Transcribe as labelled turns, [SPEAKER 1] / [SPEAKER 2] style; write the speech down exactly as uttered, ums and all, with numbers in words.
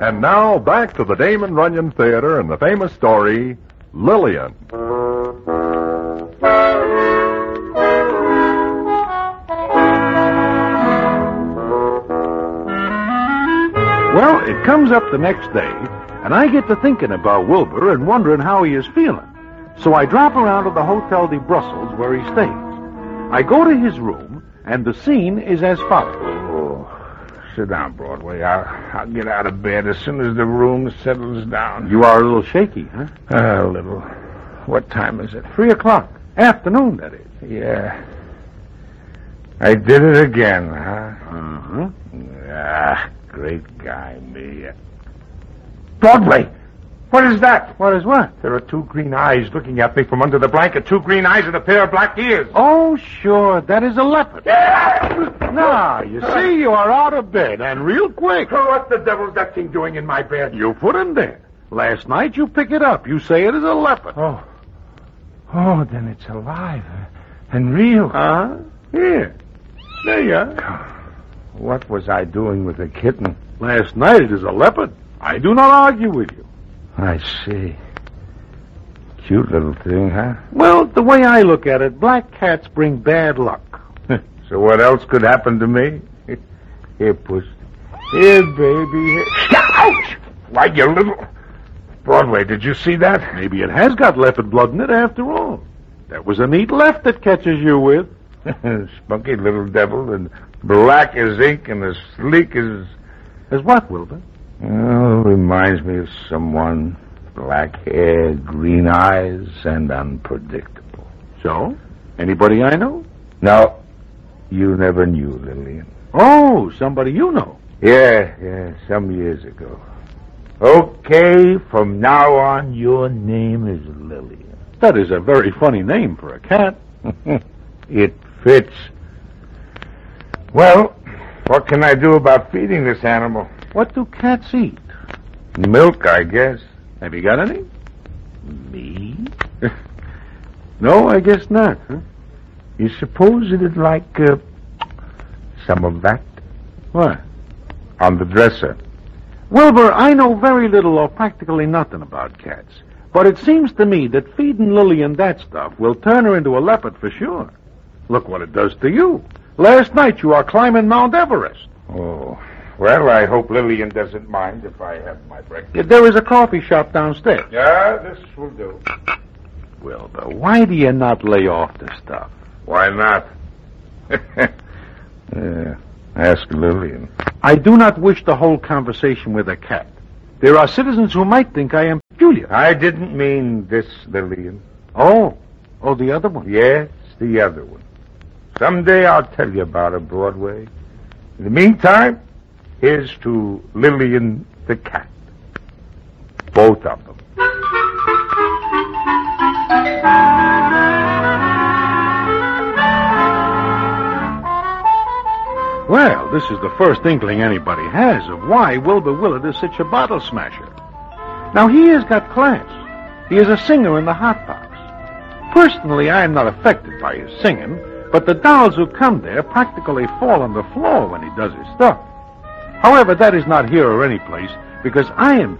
[SPEAKER 1] And now, back to the Damon Runyon Theater and the famous story, Lillian.
[SPEAKER 2] Well, it comes up the next day, and I get to thinking about Wilbur and wondering how he is feeling. So I drop around to the Hotel de Brussels where he stays. I go to his room, and the scene is as follows.
[SPEAKER 3] Oh, sit down, Broadway. I'll, I'll get out of bed as soon as the room settles down.
[SPEAKER 2] You are a little shaky, huh?
[SPEAKER 3] A little. What time is it?
[SPEAKER 2] Three o'clock. Afternoon, that is.
[SPEAKER 3] Yeah. I did it again, huh?
[SPEAKER 2] Uh-huh.
[SPEAKER 3] Ah, great guy, me. Broadway! What is that?
[SPEAKER 2] What is what?
[SPEAKER 3] There are two green eyes looking at me from under the blanket. Two green eyes and a pair of black ears.
[SPEAKER 2] Oh, sure. That is a leopard. Now, you see, you are out of bed, and real quick.
[SPEAKER 3] Oh, what the devil's that thing doing in my bed?
[SPEAKER 2] You put him there. Last night you pick it up. You say it is a leopard.
[SPEAKER 3] Oh. Oh, then it's alive and real.
[SPEAKER 2] Uh-huh. Here. There you are.
[SPEAKER 3] What was I doing with the kitten?
[SPEAKER 2] Last night it is a leopard. I do not argue with you.
[SPEAKER 3] I see. Cute little thing, huh?
[SPEAKER 2] Well, the way I look at it, black cats bring bad luck.
[SPEAKER 3] So what else could happen to me? Here, puss. Here, baby. Here. Ouch! Why, you little... Broadway, did you see that?
[SPEAKER 2] Maybe it has got leopard blood in it after all. That was a neat left that catches you with.
[SPEAKER 3] Spunky little devil, and black as ink and as sleek as...
[SPEAKER 2] As what, Wilbur?
[SPEAKER 3] Oh, reminds me of someone. Black hair, green eyes, and unpredictable.
[SPEAKER 2] So? Anybody I know?
[SPEAKER 3] No. You never knew, Lillian.
[SPEAKER 2] Oh, somebody you know.
[SPEAKER 3] Yeah, yeah, some years ago. Okay, from now on, your name is Lillian.
[SPEAKER 2] That is a very funny name for a cat.
[SPEAKER 3] It fits. Well, what can I do about feeding this animal?
[SPEAKER 2] What do cats eat?
[SPEAKER 3] Milk, I guess.
[SPEAKER 2] Have you got any?
[SPEAKER 3] Me?
[SPEAKER 2] No, I guess not, huh?
[SPEAKER 3] You suppose it'd like uh, some of that?
[SPEAKER 2] What?
[SPEAKER 3] On the dresser.
[SPEAKER 2] Wilbur, I know very little or practically nothing about cats. But it seems to me that feeding Lillian that stuff will turn her into a leopard for sure. Look what it does to you. Last night you are climbing Mount Everest.
[SPEAKER 3] Oh, well, I hope Lillian doesn't mind if I have my breakfast.
[SPEAKER 2] There is a coffee shop downstairs.
[SPEAKER 3] Yeah, this will do.
[SPEAKER 2] Wilbur, why do you not lay off the stuff?
[SPEAKER 3] Why not? Yeah, ask Lillian.
[SPEAKER 2] I do not wish to hold conversation with a cat. There are citizens who might think I am peculiar.
[SPEAKER 3] I didn't mean this, Lillian.
[SPEAKER 2] Oh, oh, the other one.
[SPEAKER 3] Yes, the other one. Someday I'll tell you about her, Broadway. In the meantime, here's to Lillian the cat. Both of them.
[SPEAKER 2] Well, this is the first inkling anybody has of why Wilbur Willard is such a bottle smasher. Now, he has got class. He is a singer in the Hot Box. Personally, I am not affected by his singing, but the dolls who come there practically fall on the floor when he does his stuff. However, that is not here or any place, because I am